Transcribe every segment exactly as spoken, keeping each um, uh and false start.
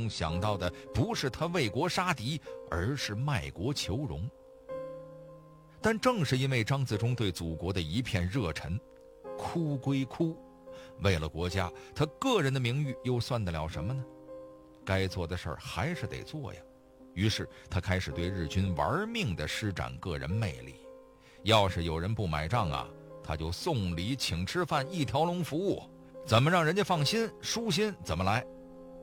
中想到的不是他为国杀敌，而是卖国求荣。但正是因为张自忠对祖国的一片热忱，哭归哭，为了国家，他个人的名誉又算得了什么呢？该做的事儿还是得做呀。于是他开始对日军玩命地施展个人魅力，要是有人不买账啊，他就送礼请吃饭，一条龙服务，怎么让人家放心舒心怎么来。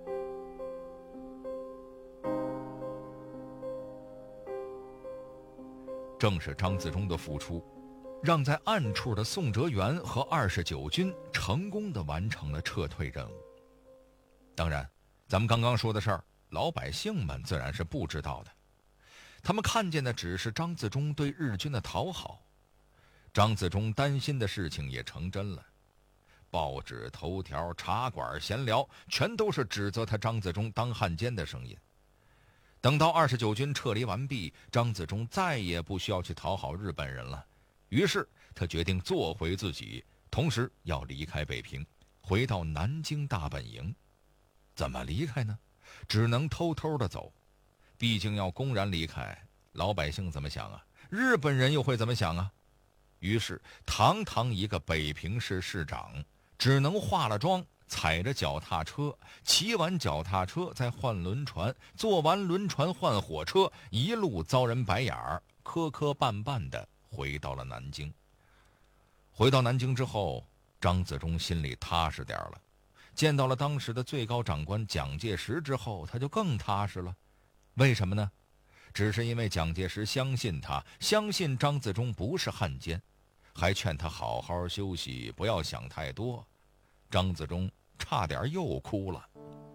正是张自忠的付出，让在暗处的宋哲元和二十九军成功地完成了撤退任务。当然，咱们刚刚说的事儿，老百姓们自然是不知道的，他们看见的只是张自忠对日军的讨好。张自忠担心的事情也成真了，报纸头条、茶馆闲聊，全都是指责他张自忠当汉奸的声音。等到二十九军撤离完毕，张自忠再也不需要去讨好日本人了，于是他决定做回自己，同时要离开北平，回到南京大本营。怎么离开呢？只能偷偷的走，毕竟要公然离开，老百姓怎么想啊？日本人又会怎么想啊？于是堂堂一个北平市市长，只能化了妆，踩着脚踏车，骑完脚踏车再换轮船，坐完轮船换火车，一路遭人白眼儿，磕磕绊绊的回到了南京。回到南京之后，张自忠心里踏实点了，见到了当时的最高长官蒋介石之后，他就更踏实了。为什么呢？只是因为蒋介石相信他，相信张自忠不是汉奸，还劝他好好休息，不要想太多。张自忠差点又哭了。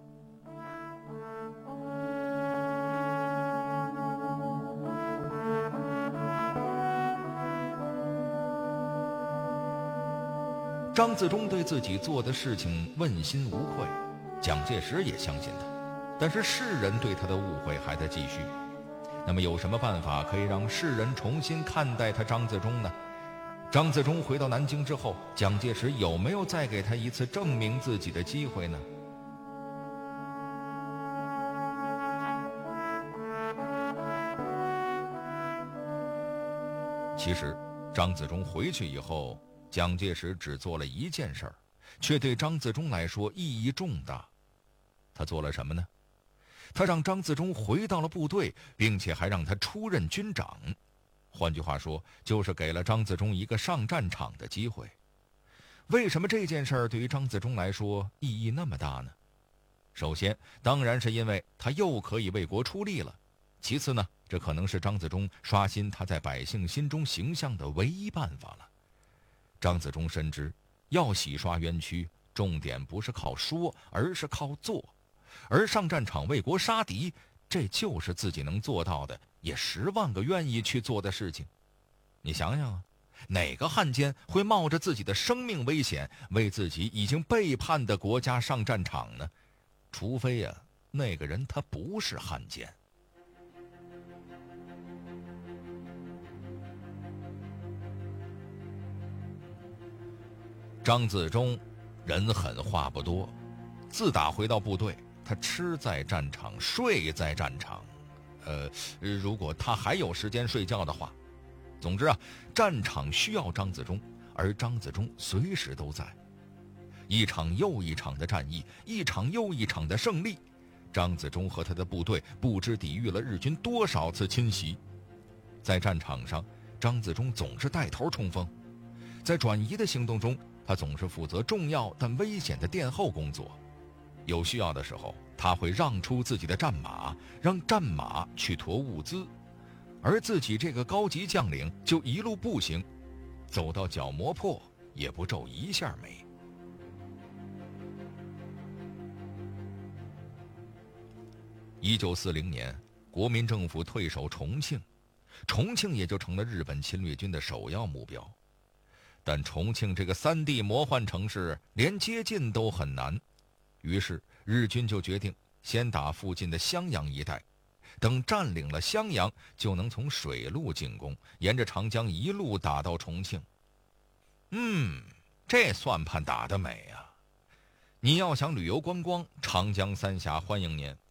张自忠对自己做的事情问心无愧，蒋介石也相信他，但是世人对他的误会还在继续。那么有什么办法可以让世人重新看待他张自忠呢？张自忠回到南京之后，蒋介石有没有再给他一次证明自己的机会呢？其实张自忠回去以后，蒋介石只做了一件事儿，却对张自忠来说意义重大。他做了什么呢？他让张自忠回到了部队，并且还让他出任军长。换句话说，就是给了张自忠一个上战场的机会。为什么这件事儿对于张自忠来说意义那么大呢？首先，当然是因为他又可以为国出力了。其次呢，这可能是张自忠刷新他在百姓心中形象的唯一办法了。张自忠深知，要洗刷冤屈，重点不是靠说，而是靠做。而上战场为国杀敌，这就是自己能做到的，也十万个愿意去做的事情。你想想啊，哪个汉奸会冒着自己的生命危险，为自己已经背叛的国家上战场呢？除非呀、啊，那个人他不是汉奸。张自忠人狠话不多，自打回到部队，他吃在战场，睡在战场。呃，如果他还有时间睡觉的话，总之啊，战场需要张自忠，而张自忠随时都在。一场又一场的战役，一场又一场的胜利，张自忠和他的部队不知抵御了日军多少次侵袭。在战场上，张自忠总是带头冲锋；在转移的行动中，他总是负责重要但危险的殿后工作。有需要的时候，他会让出自己的战马，让战马去驮物资，而自己这个高级将领就一路步行，走到脚磨破也不皱一下眉。一九四零年，国民政府退守重庆，重庆也就成了日本侵略军的首要目标。但重庆这个三 D 魔幻城市连接近都很难，于是日军就决定先打附近的襄阳一带，等占领了襄阳，就能从水路进攻，沿着长江一路打到重庆。嗯，这算盘打得美啊！你要想旅游观光，长江三峡欢迎您；